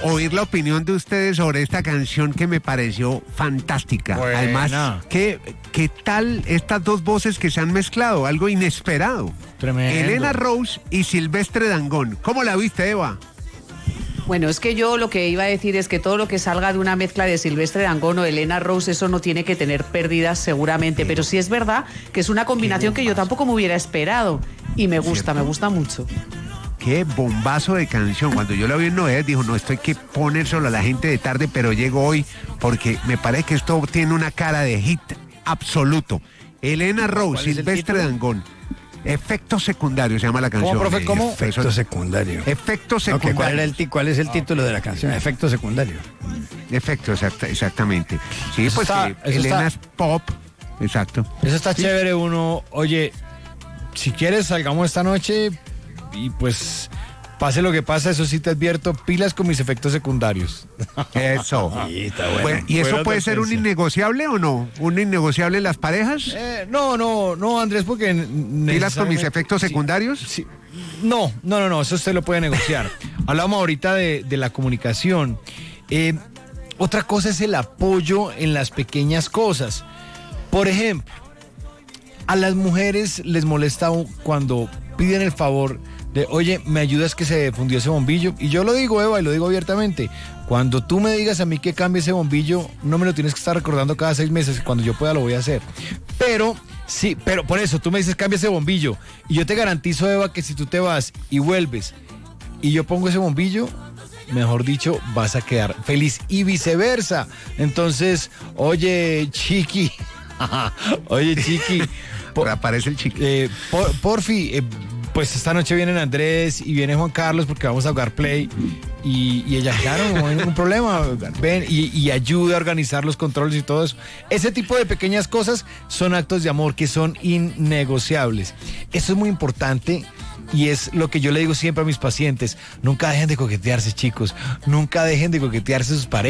oír la opinión de ustedes sobre esta canción que me pareció fantástica. Buena. Además, ¿qué tal estas dos voces que se han mezclado? Algo inesperado. Tremendo. Elena Rose y Silvestre Dangond. ¿Cómo la viste, Eva? Bueno, es que yo lo que iba a decir es que todo lo que salga de una mezcla de Silvestre Dangond o Elena Rose, eso no tiene que tener pérdidas seguramente, pero sí es verdad que es una combinación que yo tampoco me hubiera esperado y me gusta mucho. Qué bombazo de canción. Cuando yo la vi en Novedades, dijo, no, esto hay que ponérselo a la gente de tarde, pero llego hoy porque me parece que esto tiene una cara de hit absoluto. Elena Rose, Silvestre Dangond. Efecto secundario se llama la canción. ¿Cómo, profe? ¿Cómo? Efecto secundario. Efecto secundario. ¿Cuál es el título de la canción? Efecto secundario. Efecto, exactamente. Sí, Eso pues está- Elena es está- pop. Exacto. Eso está chévere, uno, oye, si quieres salgamos esta noche y pues pase lo que pasa, eso sí te advierto, pilas con mis efectos secundarios. Eso. Sí, está bueno. Bueno, ¿y eso Buena puede ser un advertencia. innegociable o no? ¿Un innegociable en las parejas? No, Andrés, porque... ¿Pilas con mis necesariamente- efectos sí, secundarios? sí. No, eso usted lo puede negociar. Hablamos ahorita de la comunicación. Otra cosa es el apoyo en las pequeñas cosas. Por ejemplo, a las mujeres les molesta cuando piden el favor de, oye, ¿me ayudas que se fundió ese bombillo? Y yo lo digo, Eva, y lo digo abiertamente. Cuando tú me digas a mí que cambie ese bombillo, no me lo tienes que estar recordando cada 6 meses. Cuando yo pueda lo voy a hacer. Pero, sí, pero por eso, tú me dices, cambia ese bombillo. Y yo te garantizo, Eva, que si tú te vas y vuelves y yo pongo ese bombillo, mejor dicho, vas a quedar feliz y viceversa. Entonces, oye, Chiqui, Aparece el chico. porfi, pues esta noche vienen Andrés y viene Juan Carlos porque vamos a jugar Play y ella, claro, no hay ningún problema, ven y ayuda a organizar los controles y todo eso. Ese tipo de pequeñas cosas son actos de amor que son innegociables. Eso es muy importante. Y es lo que yo le digo siempre a mis pacientes, nunca dejen de coquetearse, chicos, nunca dejen de coquetearse sus parejas.